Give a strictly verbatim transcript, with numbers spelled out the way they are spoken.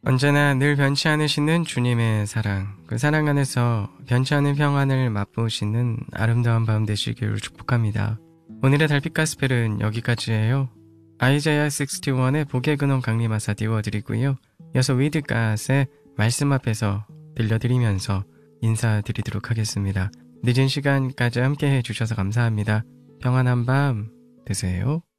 언제나 늘 변치 않으시는 주님의 사랑, 그 사랑 안에서 변치 않은 평안을 맛보시는 아름다운 밤 되시기를 축복합니다. 오늘의 달빛 가스펠은 여기까지예요. 아이자야 육십일의 복의 근원 강림하사 띄워드리고요. 이어서 위드갓의 말씀 앞에서 들려드리면서 인사드리도록 하겠습니다. 늦은 시간까지 함께 해주셔서 감사합니다. 평안한 밤 되세요.